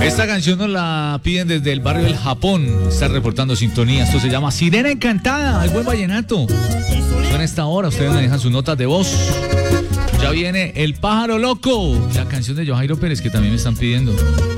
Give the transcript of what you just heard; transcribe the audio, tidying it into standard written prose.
Esta canción nos la piden desde el barrio del Japón. Está reportando sintonía. Esto se llama Sirena Encantada, el buen vallenato. En esta hora ustedes me dejan sus notas de voz. Ya viene El Pájaro Loco, la canción de Johairo Pérez que también me están pidiendo.